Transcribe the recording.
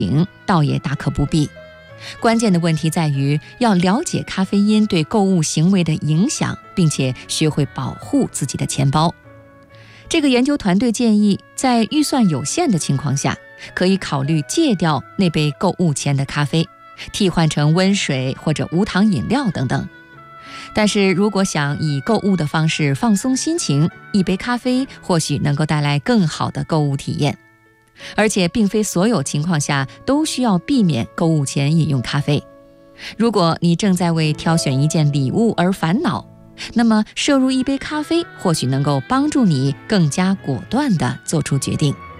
倒也大可不必。关键的问题在于要了解咖啡因对购物行为的影响，并且学会保护自己的钱包。这个研究团队建议，在预算有限的情况下，可以考虑戒掉那杯购物前的咖啡，替换成温水或者无糖饮料等等。但是如果想以购物的方式放松心情，一杯咖啡或许能够带来更好的购物体验。而且并非所有情况下都需要避免购物前饮用咖啡。如果你正在为挑选一件礼物而烦恼，那么摄入一杯咖啡或许能够帮助你更加果断地做出决定。